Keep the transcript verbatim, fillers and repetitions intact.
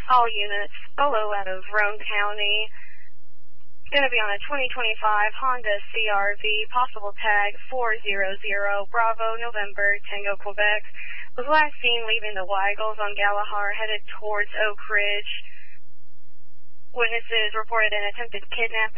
All units, Bolo out of Roane County. Going to be on a twenty twenty-five Honda C R V, possible tag four zero zero, Bravo, November, Tango, Quebec. Was last seen leaving the Weigels on Galahar, headed towards Oak Ridge. Witnesses reported an attempted kidnapping.